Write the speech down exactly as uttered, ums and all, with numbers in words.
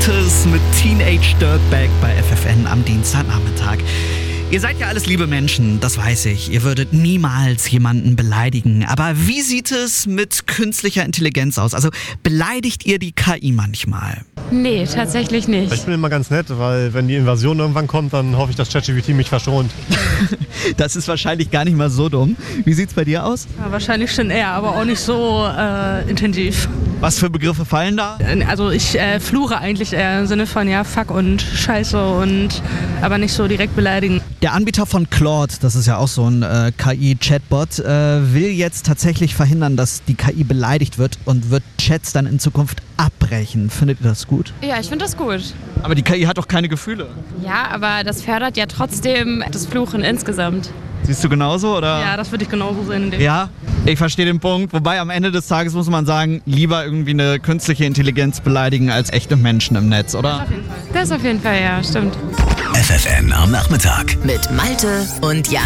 es mit Teenage Dirtbag bei F F N am Dienstagnachmittag. Ihr seid ja alles liebe Menschen, das weiß ich. Ihr würdet niemals jemanden beleidigen. Aber wie sieht es mit künstlicher Intelligenz aus? Also beleidigt ihr die K I manchmal? Nee, tatsächlich nicht. Ich bin immer ganz nett, weil wenn die Invasion irgendwann kommt, dann hoffe ich, dass ChatGPT mich verschont. Das ist wahrscheinlich gar nicht mal so dumm. Wie sieht's bei dir aus? Ja, wahrscheinlich schon eher, aber auch nicht so äh, intensiv. Was für Begriffe fallen da? Also ich äh, fluche eigentlich eher im Sinne von ja, fuck und scheiße und aber nicht so direkt beleidigen. Der Anbieter von Claude, das ist ja auch so ein äh, K I-Chatbot, äh, will jetzt tatsächlich verhindern, dass die K I beleidigt wird und wird Chats dann in Zukunft abbrechen. Findet ihr das gut? Ja, ich finde das gut. Aber die K I hat doch keine Gefühle. Ja, aber das fördert ja trotzdem das Fluchen insgesamt. Siehst du genauso, oder? Ja, das würde ich genauso sehen. In dem Ja, ich verstehe den Punkt. Wobei am Ende des Tages muss man sagen, lieber irgendwie eine künstliche Intelligenz beleidigen als echte Menschen im Netz, oder? auf jeden Fall. Das auf jeden Fall, ja, stimmt. F F N am Nachmittag. Mit Malte und Jan.